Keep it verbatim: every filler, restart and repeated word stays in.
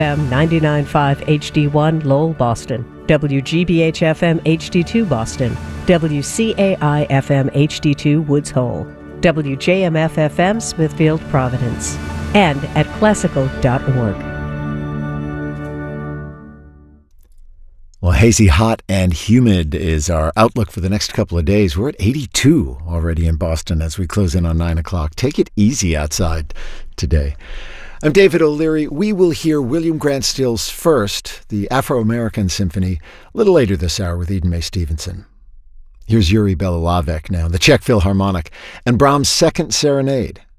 M ninety-nine point five H D one Lowell, Boston. W G B H F M H D two Boston. W C A I F M H D two Woods Hole. W J M F F M Smithfield, Providence. And at classical dot org. Well, hazy, hot, and humid is our outlook for the next couple of days. We're at eighty-two already in Boston as we close in on nine o'clock. Take it easy outside today. I'm David O'Leary. We will hear William Grant Still's first, the Afro-American Symphony, a little later this hour with Eden Mae Stevenson. Here's Yuri Belolavec now, the Czech Philharmonic, and Brahms' Second Serenade.